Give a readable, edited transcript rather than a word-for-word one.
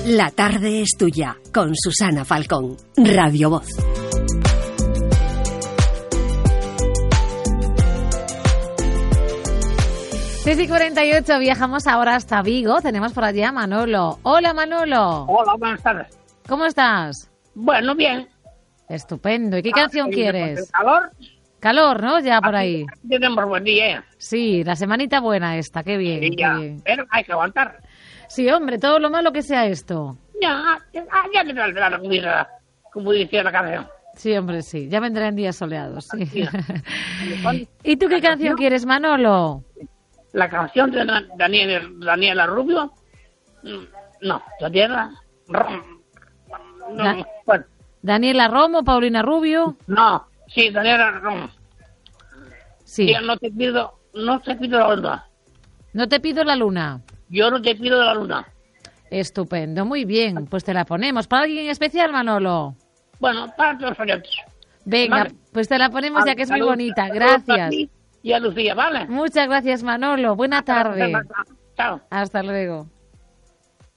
La tarde es tuya, con Susana Falcón, Radio Voz. Seis y 48, viajamos ahora hasta Vigo. Tenemos por allá a Manolo. Hola, Manolo. Hola, buenas tardes. ¿Cómo estás? Bueno, bien. Estupendo. ¿Y qué canción quieres? ¿Calor? Calor, ¿no? Ya por ahí. Tenemos buen día. Sí, la semanita buena esta. Qué bien, Sí, qué ya. bien. Pero hay que aguantar. Sí, hombre, todo lo malo que sea esto. Ya me saldrá la comida, como dice la canción. Sí, hombre, sí. Ya vendrán días soleados, sí. Sí. ¿Y tú qué canción quieres, Manolo? La canción de Daniela Rubio. No, Daniela Da- bueno, ¿Daniela Romo, Paulina Rubio? no, sí, Daniela Romo. Sí. Yo no te pido la luna. No te pido la luna. Yo no te pido la luna. Estupendo, muy bien. Pues te la ponemos. ¿Para alguien en especial, Manolo? Bueno, para todos los oyentes. Venga, Vale. pues te la ponemos ya que es muy Saludos, bonita. saludos a Gracias. ti y a Lucía, ¿vale? Muchas gracias, Manolo. Buena tarde. Chao. Hasta luego.